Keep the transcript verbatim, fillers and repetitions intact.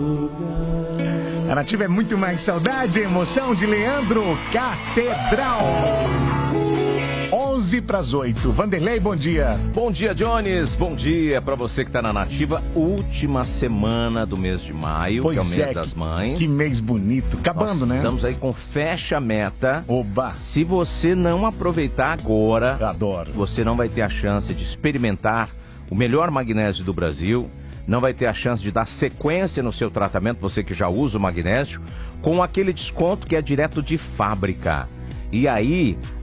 A Nativa é muito mais saudade e emoção de Leandro Catedral. onze para as oito. Vanderlei, bom dia. Bom dia, Jones. Bom dia para você que está na Nativa. Última semana do mês de maio, Pois que é o mês é, das que- mães. Que mês bonito. Acabando, Nós né? Estamos aí com fecha-meta. Oba. Se você não aproveitar agora, Adoro. você não vai ter a chance de experimentar o melhor magnésio do Brasil, não vai ter a chance de dar sequência no seu tratamento, você que já usa o magnésio, com aquele desconto que é direto de fábrica. E aí,